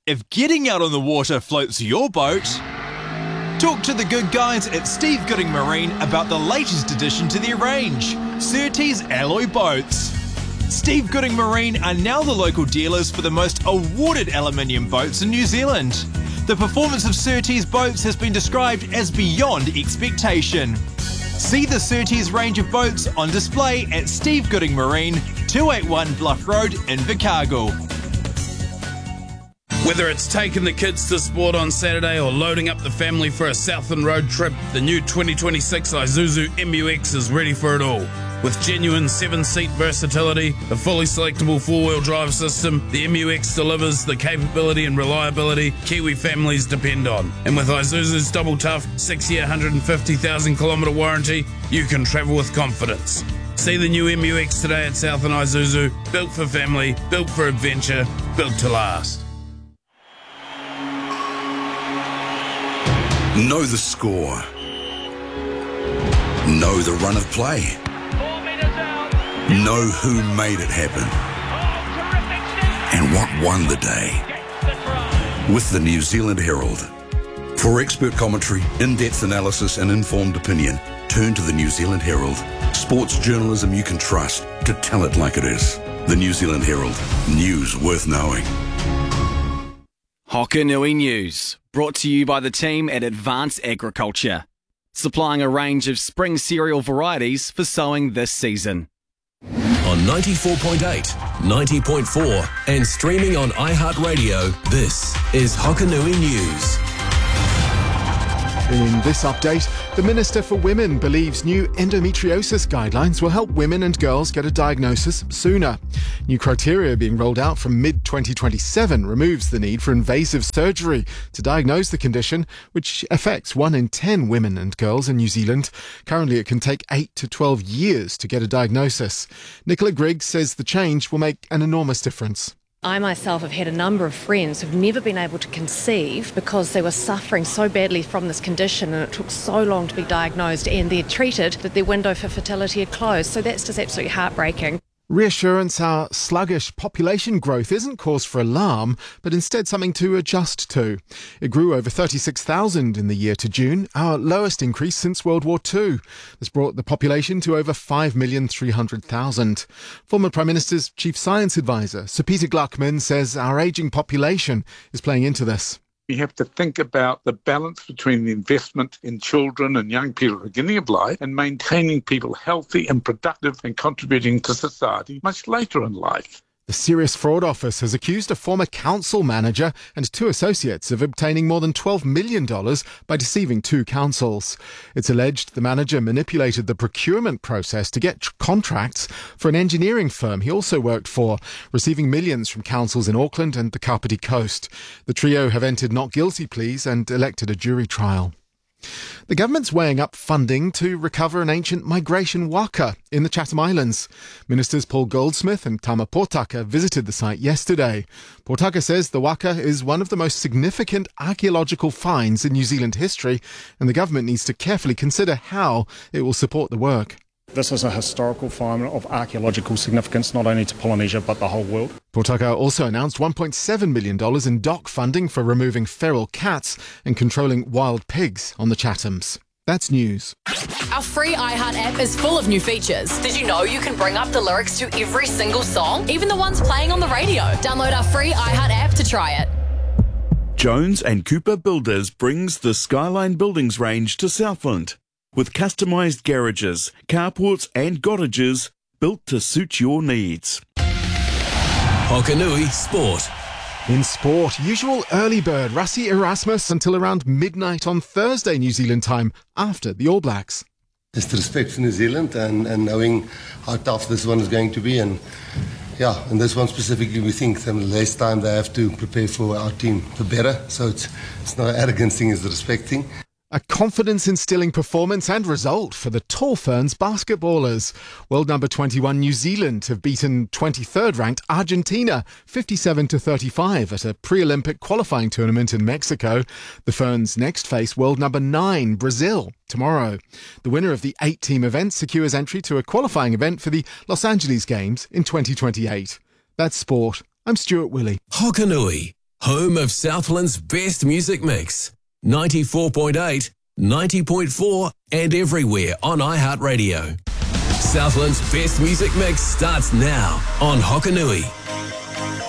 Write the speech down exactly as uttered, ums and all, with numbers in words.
If getting out on the water floats your boat, talk to the good guys at Steve Gooding Marine about the latest addition to their range, Surtees Alloy Boats. Steve Gooding Marine are now the local dealers for the most awarded aluminium boats in New Zealand. The performance of Surtees boats has been described as beyond expectation. See the Surtees range of boats on display at Steve Gooding Marine, two eighty-one Bluff Road in Invercargill. Whether it's taking the kids to sport on Saturday or loading up the family for a Southland road trip, the new twenty twenty-six Isuzu M U X is ready for it all. With genuine seven-seat versatility, a fully selectable four-wheel drive system, the M U X delivers the capability and reliability Kiwi families depend on. And with Isuzu's double tough six-year, one hundred fifty thousand kilometre warranty, you can travel with confidence. See the new M U X today at Southland Isuzu, built for family, built for adventure, built to last. Know the score. Know the run of play. Know who made it happen. And what won the day. With the New Zealand Herald. For expert commentary, in-depth analysis and informed opinion, turn to the New Zealand Herald. Sports journalism you can trust to tell it like it is. The New Zealand Herald. News worth knowing. Hokanui News, brought to you by the team at Advanced Agriculture, supplying a range of spring cereal varieties for sowing this season. On ninety-four point eight, ninety point four and streaming on iHeartRadio, this is Hokanui News. In this update, the Minister for Women believes new endometriosis guidelines will help women and girls get a diagnosis sooner. New criteria being rolled out from mid twenty twenty-seven removes the need for invasive surgery to diagnose the condition, which affects one in ten women and girls in New Zealand. Currently, it can take eight to twelve years to get a diagnosis. Nicola Griggs says the change will make an enormous difference. I myself have had a number of friends who've never been able to conceive because they were suffering so badly from this condition and it took so long to be diagnosed and they're treated that their window for fertility had closed. So that's just absolutely heartbreaking. Reassurance our sluggish population growth isn't cause for alarm, but instead something to adjust to. It grew over thirty-six thousand in the year to June, our lowest increase since World War Two. This brought the population to over five million three hundred thousand. Former Prime Minister's Chief Science Advisor, Sir Peter Gluckman, says our ageing population is playing into this. We have to think about the balance between the investment in children and young people at the beginning of life and maintaining people healthy and productive and contributing to society much later in life. The Serious Fraud Office has accused a former council manager and two associates of obtaining more than twelve million dollars by deceiving two councils. It's alleged the manager manipulated the procurement process to get tr- contracts for an engineering firm he also worked for, receiving millions from councils in Auckland and the Kapiti Coast. The trio have entered not guilty pleas and elected a jury trial. The government's weighing up funding to recover an ancient migration waka in the Chatham Islands. Ministers Paul Goldsmith and Tama Potaka visited the site yesterday. Potaka says the waka is one of the most significant archaeological finds in New Zealand history, and the government needs to carefully consider how it will support the work. This is a historical find of archaeological significance not only to Polynesia but the whole world. Potaka also announced one point seven million dollars in D O C funding for removing feral cats and controlling wild pigs on the Chathams. That's news. Our free iHeart app is full of new features. Did you know you can bring up the lyrics to every single song, even the ones playing on the radio? Download our free iHeart app to try it. Jones and Cooper Builders brings the Skyline Buildings range to Southland, with customised garages, carports and cottages built to suit your needs. Hokanui Sport. In sport, usual early bird Rassie Erasmus until around midnight on Thursday New Zealand time after the All Blacks. Just respect for New Zealand and, and knowing how tough this one is going to be. And yeah, and this one specifically, we think the less time they have to prepare for our team, the better. So it's, it's not an arrogant thing, it's the respect thing. A confidence-instilling performance and result for the Tall Ferns basketballers. World number twenty-one New Zealand have beaten twenty-third ranked Argentina fifty-seven to thirty-five at a pre-Olympic qualifying tournament in Mexico. The Ferns next face world number nine Brazil tomorrow. The winner of the eight-team event secures entry to a qualifying event for the Los Angeles Games in twenty twenty-eight. That's sport. I'm Stuart Willey. Hokanui. home of Southland's best music mix. ninety-four point eight, ninety point four and everywhere on iHeartRadio. Southland's best music mix starts now on Hokanui.